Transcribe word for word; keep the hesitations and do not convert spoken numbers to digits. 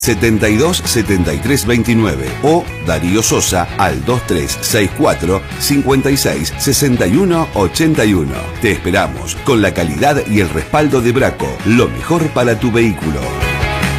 setenta y dos setenta y tres veintinueve o Darío Sosa al dos tres seis cuatro cincuenta y seis sesenta y uno ochenta y uno. Te esperamos con la calidad y el respaldo de Braco, lo mejor para tu vehículo.